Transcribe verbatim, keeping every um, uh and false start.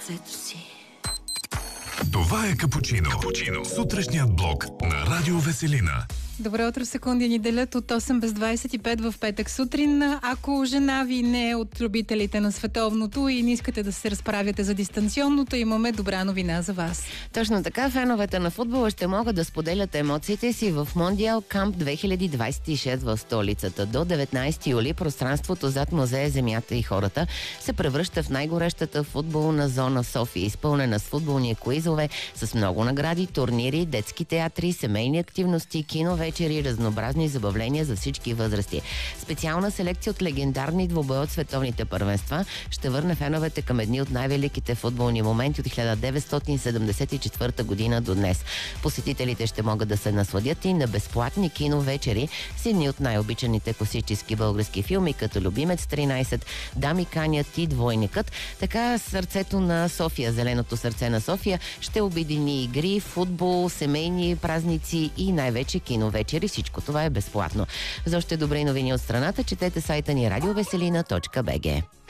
сърцето си. Това е Капучино. Капучино. Сутрешният блок на Радио Веселина. Добро утро, секунди ни делят от осем без двадесет и пет в петък сутрин. Ако жена ви не е от любителите на световното и не искате да се разправяте за дистанционното, имаме добра новина за вас. Точно така, феновете на футбола ще могат да споделят емоциите си в Мондиал Камп две хиляди двадесет и шест в столицата. До деветнадесети юли пространството зад музея Земята и хората се превръща в най-горещата футболна зона в София, изпълнена с футболни куизове, с много награди, турнири, детски театри, семейни активности, кино вечери, разнообразни забавления за всички възрасти. Специална селекция от легендарни двубои от световните първенства ще върне феновете към едни от най-великите футболни моменти от хиляда деветстотин седемдесет и четвърта година до днес. Посетителите ще могат да се насладят и на безплатни киновечери с едни от най-обичаните класически български филми, като Любимец тринадесет, Дами канят и Двойникът. Така сърцето на София, зеленото сърце на София, ще обедини игри, футбол, семейни празници и най-вече кино вечери. Всичко това е безплатно. За още добри новини от страната четете сайта ни радиовеселина точка бг.